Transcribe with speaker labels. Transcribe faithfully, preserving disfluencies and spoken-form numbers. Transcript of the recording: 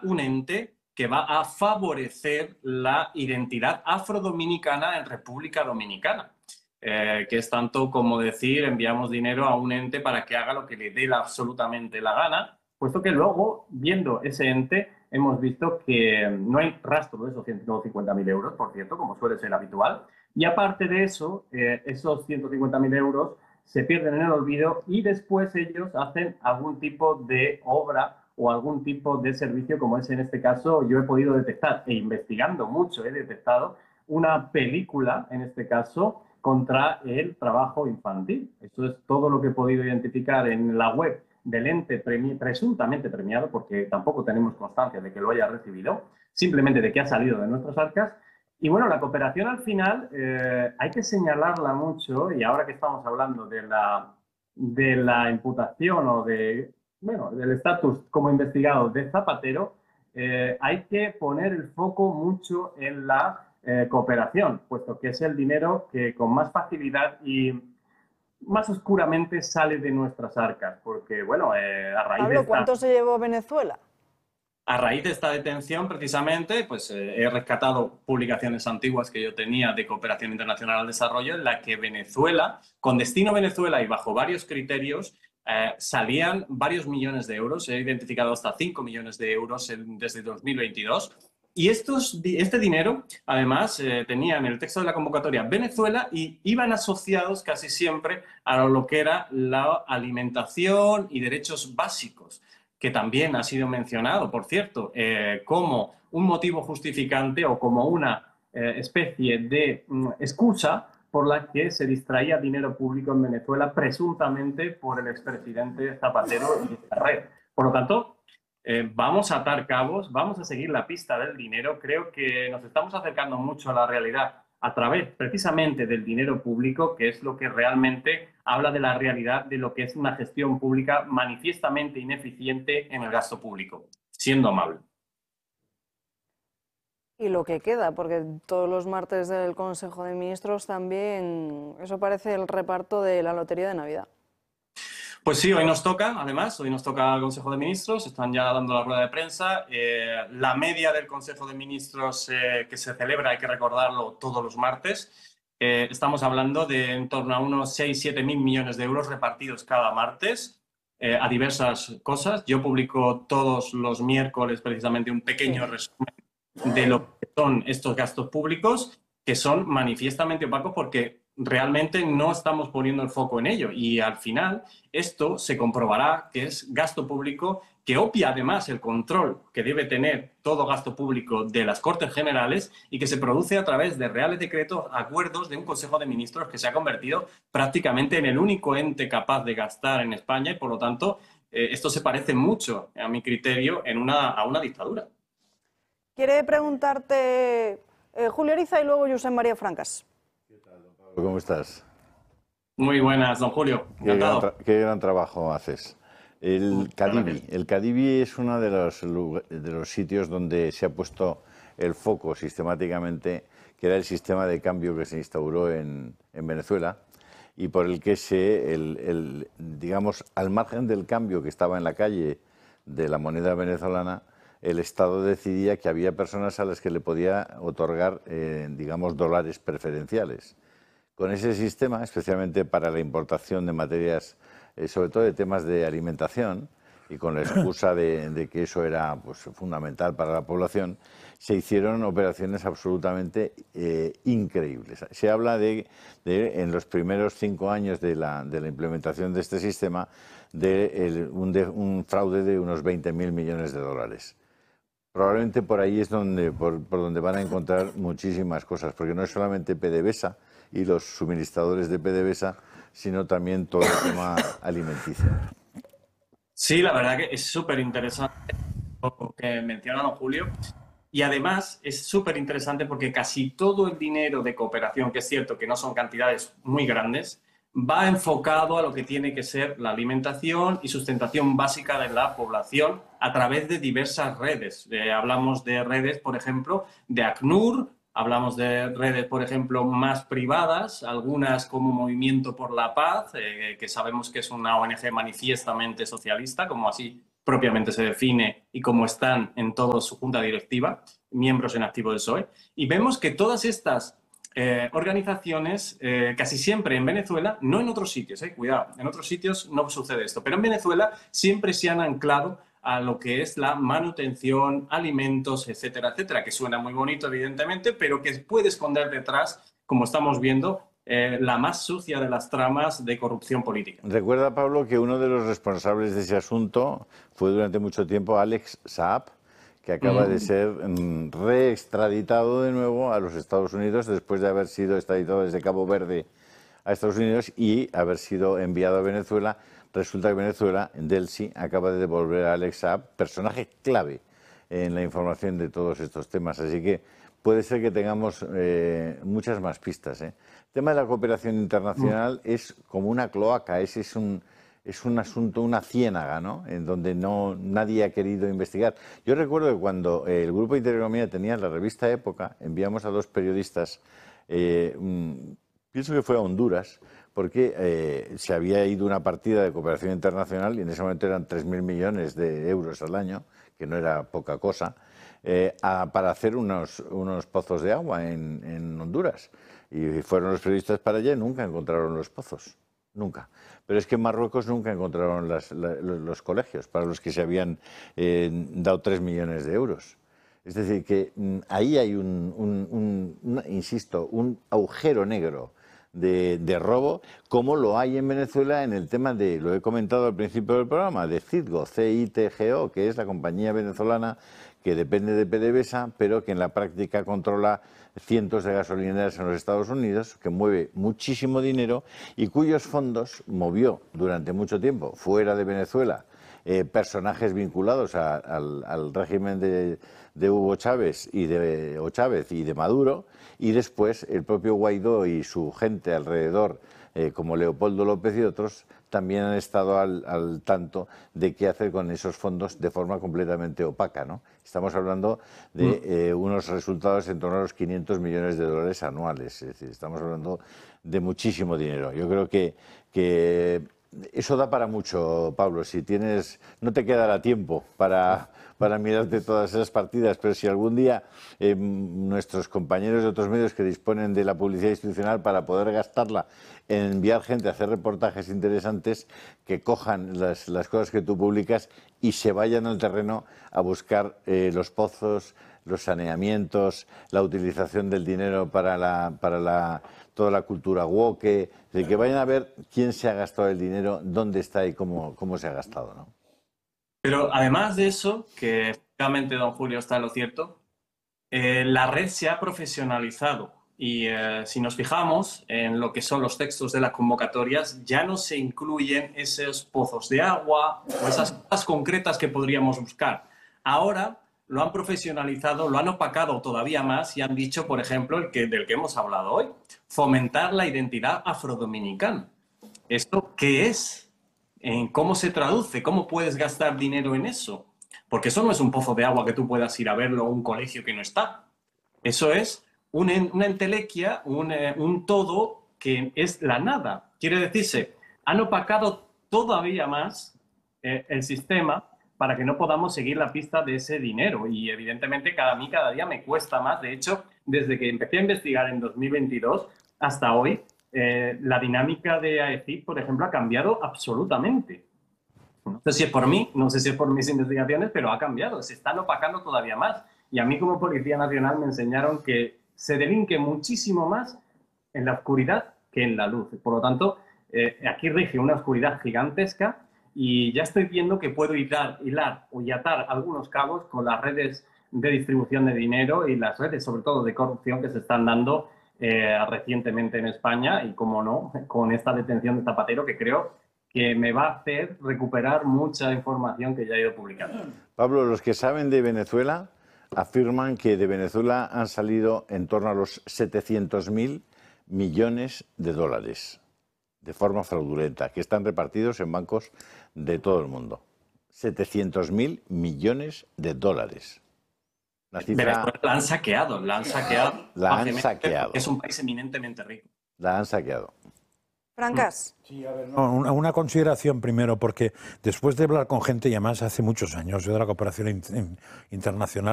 Speaker 1: un ente que va a favorecer la identidad afrodominicana en República Dominicana. Eh, que es tanto como decir, enviamos dinero a un ente para que haga lo que le dé la, absolutamente la gana, puesto que luego, viendo ese ente, hemos visto que no hay rastro de esos ciento cincuenta mil euros, por cierto, como suele ser habitual, y aparte de eso, eh, esos ciento cincuenta mil euros se pierden en el olvido y después ellos hacen algún tipo de obra o algún tipo de servicio, como es en este caso, yo he podido detectar, e investigando mucho he detectado, una película, en este caso, contra el trabajo infantil. Eso es todo lo que he podido identificar en la web del ente premi presuntamente premiado, porque tampoco tenemos constancia de que lo haya recibido, simplemente de que ha salido de nuestras arcas. Y bueno, la cooperación al final eh, hay que señalarla mucho, y ahora que estamos hablando de la, de la imputación o de, bueno, del estatus como investigado de Zapatero, eh, hay que poner el foco mucho en la Eh, cooperación, puesto que es el dinero que con más facilidad y más oscuramente sale de nuestras arcas, porque, bueno, eh, a raíz de
Speaker 2: Pablo,
Speaker 1: esta...
Speaker 2: ¿cuánto se llevó Venezuela?
Speaker 1: A raíz de esta detención, precisamente, pues eh, he rescatado publicaciones antiguas que yo tenía de cooperación internacional al desarrollo, en la que Venezuela, con destino Venezuela y bajo varios criterios, eh, salían varios millones de euros. He identificado hasta cinco millones de euros en, desde dos mil veintidós. Y estos, este dinero, además, eh, tenía en el texto de la convocatoria Venezuela y iban asociados casi siempre a lo que era la alimentación y derechos básicos, que también ha sido mencionado, por cierto, eh, como un motivo justificante o como una eh, especie de mm, excusa por la que se distraía dinero público en Venezuela, presuntamente por el expresidente Zapatero y esta red. Por lo tanto, eh, vamos a atar cabos, vamos a seguir la pista del dinero. Creo que nos estamos acercando mucho a la realidad a través precisamente del dinero público, que es lo que realmente habla de la realidad de lo que es una gestión pública manifiestamente ineficiente en el gasto público, siendo amable.
Speaker 2: Y lo que queda, porque todos los martes del Consejo de Ministros también, eso parece el reparto de la Lotería de Navidad.
Speaker 1: Pues sí, hoy nos toca, además, hoy nos toca el Consejo de Ministros, están ya dando la rueda de prensa. Eh, la media del Consejo de Ministros eh, que se celebra, hay que recordarlo, todos los martes. Eh, estamos hablando de en torno a unos seis siete mil millones de euros repartidos cada martes eh, a diversas cosas. Yo publico todos los miércoles precisamente un pequeño
Speaker 2: Sí.
Speaker 1: resumen de lo que son estos gastos públicos, que son manifiestamente opacos porque realmente no estamos poniendo el foco en ello. Y al final esto se comprobará que es gasto público que obvia además el control que debe tener todo gasto público de las Cortes Generales y que se produce a través de reales decretos, acuerdos de un Consejo de Ministros que se ha convertido prácticamente en el único ente capaz de gastar en España y, por lo tanto, eh, esto se parece mucho, a mi criterio, en una, a una dictadura.
Speaker 2: Quiere preguntarte eh, Julio Ariza y luego Josep María Francas.
Speaker 3: ¿Qué tal, don Pablo? ¿Cómo estás?
Speaker 1: Muy buenas, don Julio.
Speaker 3: Qué gran,
Speaker 1: Encantado.
Speaker 3: qué gran trabajo haces. El Cadivi. El Cadivi es uno de los, de los sitios donde se ha puesto el foco sistemáticamente, que era el sistema de cambio que se instauró en, en Venezuela y por el que se, el, el, digamos, al margen del cambio que estaba en la calle de la moneda venezolana, el Estado decidía que había personas a las que le podía otorgar, eh, digamos, dólares preferenciales. Con ese sistema, especialmente para la importación de materias, eh, sobre todo de temas de alimentación, y con la excusa de, de que eso era pues, fundamental para la población, se hicieron operaciones absolutamente eh, increíbles. Se habla de, de, en los primeros cinco años de la, de la implementación de este sistema, de, el, un, de un fraude de unos veinte mil millones de dólares. Probablemente por ahí es donde, por, por donde van a encontrar muchísimas cosas, porque no es solamente PDVSA y los suministradores de PDVSA, sino también todo el tema alimenticio.
Speaker 1: Sí, la verdad que es súper interesante lo que menciona don Julio. Y además es súper interesante porque casi todo el dinero de cooperación, que es cierto que no son cantidades muy grandes, va enfocado a lo que tiene que ser la alimentación y sustentación básica de la población a través de diversas redes. Eh, hablamos de redes, por ejemplo, de ACNUR, hablamos de redes, por ejemplo, más privadas, algunas como Movimiento por la Paz, eh, que sabemos que es una O N G manifiestamente socialista, como así propiamente se define y como están en toda su junta directiva, miembros en activo del P S O E. Y vemos que todas estas eh, organizaciones, eh, casi siempre en Venezuela, no en otros sitios, eh, cuidado, en otros sitios no sucede esto, pero en Venezuela siempre se han anclado a lo que es la manutención, alimentos, etcétera, etcétera, que suena muy bonito, evidentemente, pero que puede esconder detrás, como estamos viendo, eh, la más sucia de las tramas de corrupción política.
Speaker 3: Recuerda, Pablo, que uno de los responsables de ese asunto fue durante mucho tiempo Alex Saab, que acaba mm. de ser mm, reextraditado de nuevo a los Estados Unidos después de haber sido extraditado desde Cabo Verde a Estados Unidos y haber sido enviado a Venezuela. Resulta que Venezuela, en Delcy, acaba de devolver a Alex Saab, personaje clave en la información de todos estos temas. Así que puede ser que tengamos eh, muchas más pistas, ¿eh? El tema de la cooperación internacional mm. es como una cloaca, es, es, un, es un asunto, una ciénaga, ¿no? En donde no, nadie ha querido investigar. Yo recuerdo que cuando el Grupo de Intereconomía tenía la revista Época, enviamos a dos periodistas, eh, un, pienso que fue a Honduras, porque eh, se había ido una partida de cooperación internacional y en ese momento eran tres mil millones de euros al año, que no era poca cosa, eh, a, para hacer unos, unos pozos de agua en, en Honduras. Y fueron los periodistas para allá y nunca encontraron los pozos, nunca. Pero es que en Marruecos nunca encontraron las, la, los colegios para los que se habían eh, dado tres millones de euros. Es decir, que mm, ahí hay un, un, un, un, insisto, un agujero negro De, de robo, como lo hay en Venezuela en el tema de, lo he comentado al principio del programa, de Citgo, C I T G O, que es la compañía venezolana que depende de PDVSA, pero que en la práctica controla cientos de gasolineras en los Estados Unidos, que mueve muchísimo dinero y cuyos fondos movió durante mucho tiempo fuera de Venezuela eh, personajes vinculados a, al, al régimen de, de Hugo Chávez y de, o Chávez y de Maduro, y después el propio Guaidó y su gente alrededor, eh, como Leopoldo López y otros, también han estado al, al tanto de qué hacer con esos fondos de forma completamente opaca, ¿no? Estamos hablando de eh, unos resultados en torno a los quinientos millones de dólares anuales, es decir, estamos hablando de muchísimo dinero. Yo creo que, que eso da para mucho, Pablo. Si tienes, no te quedará tiempo para, para mirarte todas esas partidas, pero si algún día eh, nuestros compañeros de otros medios que disponen de la publicidad institucional para poder gastarla en enviar gente a hacer reportajes interesantes, que cojan las, las cosas que tú publicas y se vayan al terreno a buscar eh, los pozos, los saneamientos, la utilización del dinero para la, para la, toda la cultura woke, de que vayan a ver quién se ha gastado el dinero, dónde está y cómo, cómo se ha gastado, ¿no?
Speaker 1: Pero además de eso, que efectivamente, don Julio, está en lo cierto, eh, la red se ha profesionalizado y eh, si nos fijamos en lo que son los textos de las convocatorias, ya no se incluyen esos pozos de agua o esas cosas concretas que podríamos buscar. Ahora lo han profesionalizado, lo han opacado todavía más y han dicho, por ejemplo, el que, del que hemos hablado hoy, fomentar la identidad afrodominicana. ¿Esto qué es? ¿En cómo se traduce? ¿Cómo puedes gastar dinero en eso? Porque eso no es un pozo de agua que tú puedas ir a verlo o un colegio que no está. Eso es un, una entelequia, un, eh, un todo que es la nada. Quiere decirse, han opacado todavía más eh, el sistema para que no podamos seguir la pista de ese dinero. Y evidentemente cada, a mí cada día me cuesta más. De hecho, desde que empecé a investigar en dos mil veintidós hasta hoy, eh, la dinámica de A E C I P, por ejemplo, ha cambiado absolutamente. No sé si es por mí, no sé si es por mis investigaciones, pero ha cambiado. Se están opacando todavía más. Y a mí como Policía Nacional me enseñaron que se delinque muchísimo más en la oscuridad que en la luz. Por lo tanto, eh, aquí rige una oscuridad gigantesca. Y ya estoy viendo que puedo hilar, hilar o atar algunos cabos con las redes de distribución de dinero y las redes, sobre todo, de corrupción que se están dando eh, recientemente en España y, como no, con esta detención de Zapatero, que creo que me va a hacer recuperar mucha información que ya he ido publicando.
Speaker 3: Pablo, los que saben de Venezuela afirman que de Venezuela han salido en torno a los setecientos mil millones de dólares de forma fraudulenta, que están repartidos en bancos de todo el mundo. setecientos mil millones de dólares.
Speaker 1: La cifra... la han saqueado, la han saqueado.
Speaker 3: La han saqueado.
Speaker 1: Es un país eminentemente rico.
Speaker 3: La han saqueado.
Speaker 2: Francas.
Speaker 4: Sí, a ver, no, una, una consideración primero, porque después de hablar con gente, y además hace muchos años, yo de la cooperación in- in- internacional,